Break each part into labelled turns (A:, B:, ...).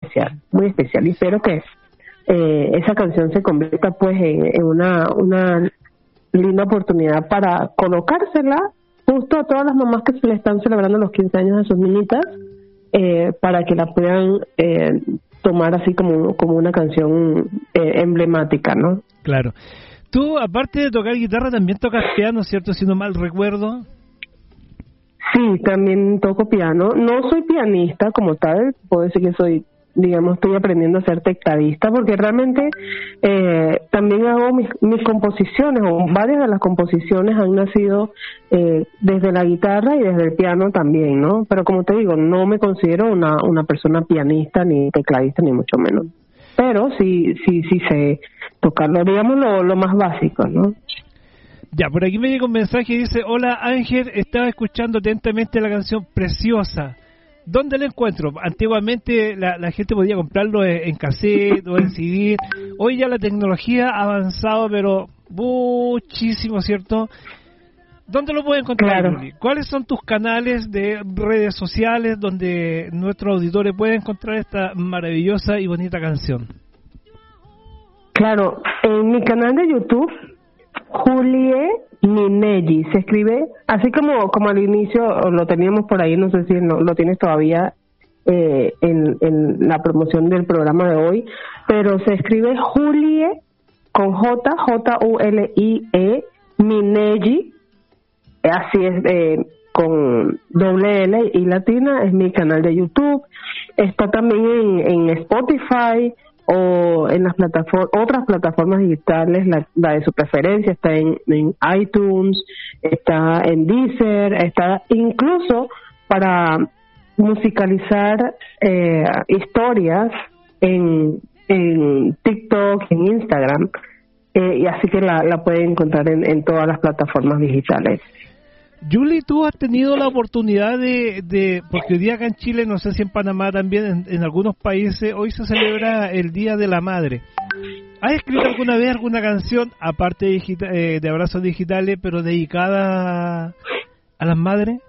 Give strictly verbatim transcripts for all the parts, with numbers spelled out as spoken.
A: especial, muy especial. Y espero que eh, esa canción se convierta pues en, en una, una linda oportunidad para colocársela justo a todas las mamás que se le están celebrando los quince años de sus niñitas, eh, para que la puedan eh, tomar así como, como una canción eh, emblemática, ¿no?
B: Claro. Tú, aparte de tocar guitarra, también tocas piano, ¿cierto? Si no mal recuerdo.
A: Sí, también toco piano. No soy pianista como tal, puedo decir que soy, digamos, estoy aprendiendo a ser tecladista, porque realmente eh, también hago mis, mis composiciones, o varias de las composiciones han nacido eh, desde la guitarra y desde el piano también, ¿no? Pero como te digo, no me considero una, una persona pianista, ni tecladista, ni mucho menos. Pero sí, sí, sí sé tocarlo, digamos, lo, lo más básico, ¿no?
B: Ya, por aquí me llega un mensaje y dice: hola Ángel, estaba escuchando atentamente la canción Preciosa. ¿Dónde la encuentro? Antiguamente la, la gente podía comprarlo en, en cassette o en C D. Hoy ya la tecnología ha avanzado, pero muchísimo, ¿cierto? ¿Dónde lo pueden encontrar,
A: claro.
B: Yuli? ¿Cuáles son tus canales de redes sociales donde nuestros auditores pueden encontrar esta maravillosa y bonita canción?
A: Claro, en mi canal de YouTube, Julie Minelli, se escribe así como como al inicio lo teníamos por ahí, no sé si lo, lo tienes todavía eh, en, en la promoción del programa de hoy, pero se escribe Julie con J, J U L I E, Minelli, así es, eh, con doble L y latina, es mi canal de YouTube. Está también en, en Spotify o en las plataformas, otras plataformas digitales, la, la de su preferencia, está en, en iTunes, está en Deezer, está incluso para musicalizar eh, historias en, en TikTok, en Instagram, eh, y así que la, la pueden encontrar en, en todas las plataformas digitales.
B: Yuli, tú has tenido la oportunidad de, de, porque hoy día acá en Chile, no sé si en Panamá también, en, en algunos países, hoy se celebra el Día de la Madre. ¿Has escrito alguna vez alguna canción, aparte de, digita, eh, de Abrazos Digitales, pero dedicada a las madres?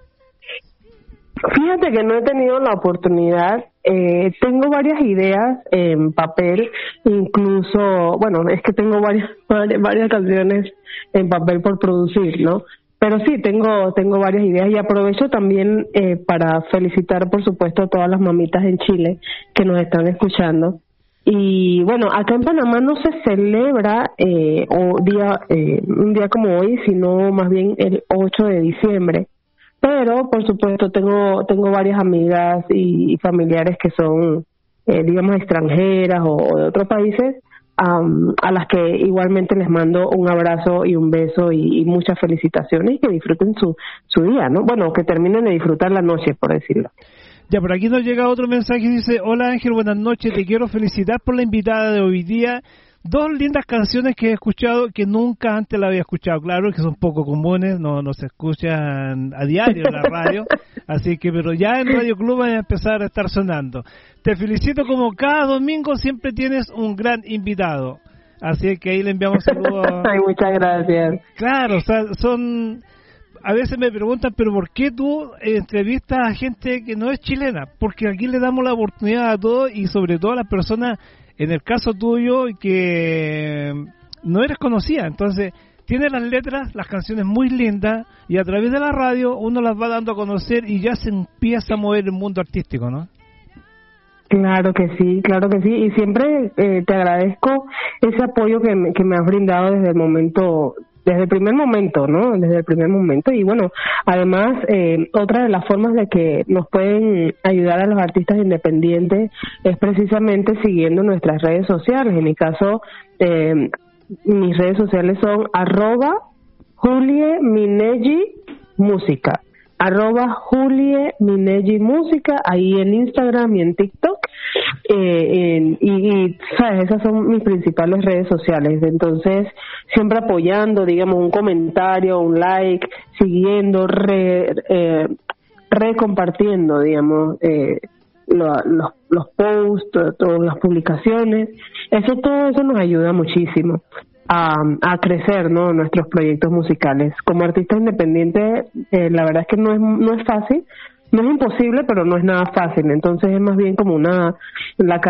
A: Fíjate que no he tenido la oportunidad. Eh, tengo varias ideas en papel, incluso, bueno, es que tengo varias, varias, varias canciones en papel por producir, ¿no? Pero sí, tengo tengo varias ideas y aprovecho también eh, para felicitar, por supuesto, a todas las mamitas en Chile que nos están escuchando. Y bueno, acá en Panamá no se celebra eh, o día eh, un día como hoy, sino más bien el ocho de diciembre. Pero, por supuesto, tengo tengo varias amigas y, y familiares que son, eh, digamos, extranjeras o, o de otros países, Um, a las que igualmente les mando un abrazo y un beso y, y muchas felicitaciones, y que disfruten su su día, ¿no? Bueno, que terminen de disfrutar la noche, por decirlo.
B: Ya, por aquí nos llega otro mensaje y dice: hola Ángel, buenas noches, te quiero felicitar por la invitada de hoy día. Dos lindas canciones que he escuchado que nunca antes la había escuchado, claro, que son poco comunes, no, no se escuchan a diario en la radio, así que, pero ya en Radio Club van a empezar a estar sonando. Te felicito, como cada domingo siempre tienes un gran invitado, así que ahí le enviamos saludos.
A: Ay, muchas gracias.
B: Claro, o sea, son, a veces me preguntan, pero ¿por qué tú entrevistas a gente que no es chilena? Porque aquí le damos la oportunidad a todos, y sobre todo a las personas, en el caso tuyo, que no eres conocida, entonces tiene las letras, las canciones muy lindas, y a través de la radio uno las va dando a conocer y ya se empieza a mover el mundo artístico, ¿no?
A: Claro que sí, claro que sí, y siempre eh, te agradezco ese apoyo que me, que me has brindado desde el momento, desde el primer momento, ¿no? Desde el primer momento. Y bueno, además, eh, otra de las formas de que nos pueden ayudar a los artistas independientes es precisamente siguiendo nuestras redes sociales. En mi caso, eh, mis redes sociales son arroba Julie Minelli Música, arroba Julie Minelli Música, ahí en Instagram y en TikTok, eh, en, y, y sabes, esas son mis principales redes sociales. Entonces, siempre apoyando, digamos, un comentario, un like, siguiendo, re, eh, recompartiendo, digamos, eh, lo, los, los posts, todas las publicaciones. Eso, todo eso nos ayuda muchísimo a, a crecer, ¿no?, nuestros proyectos musicales. Como artista independiente, eh, la verdad es que no es no es fácil, no es imposible, pero no es nada fácil. Entonces es más bien como una la